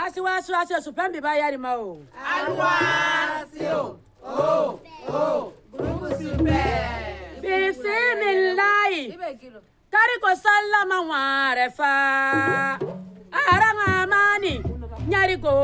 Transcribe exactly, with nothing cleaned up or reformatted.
wasi wasi wasi supembi ba yari ma o. Alwasio. Oh, oh, grupo super. Bismillah. Kari ko sallama ware fa. Aranga mani. Nyari go.